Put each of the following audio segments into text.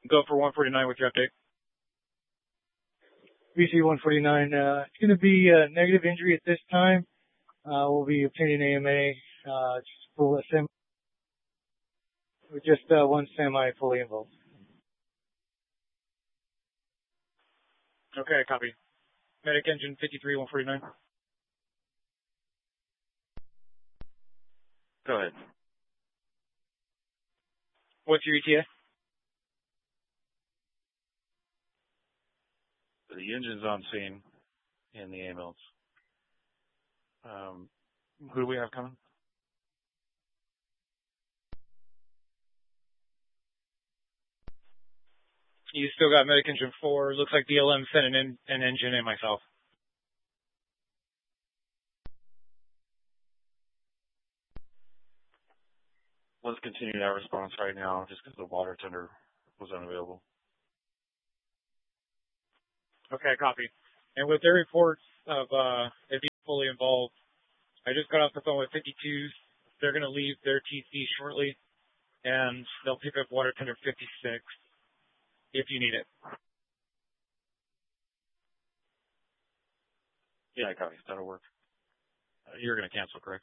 Go for 149 with your update. BC 149, it's going to be a negative injury at this time. We'll be obtaining AMA, just one semi fully involved. Okay, copy. Medic engine 53 149. Go ahead. What's your ETA? The engine's on scene in the ambulance. Who do we have coming? You still got medic engine 4. Looks like DLM sent an engine and myself. Let's continue that response right now just because the water tender was unavailable. Okay, copy. And with their reports of it being fully involved, I just got off the phone with 52s. They're going to leave their TC shortly, and they'll pick up water tender 56 if you need it. Yeah, copy. That'll work. You're going to cancel, correct?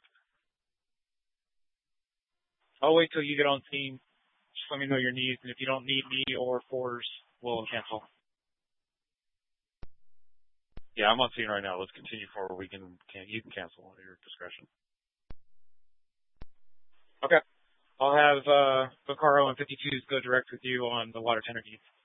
I'll wait till you get on scene. Just let me know your needs, and if you don't need me or fours, we'll cancel. Yeah, I'm on scene right now. Let's continue forward. You can cancel at your discretion. Okay. I'll have Vaccaro and 52s go direct with you on the water tender needs.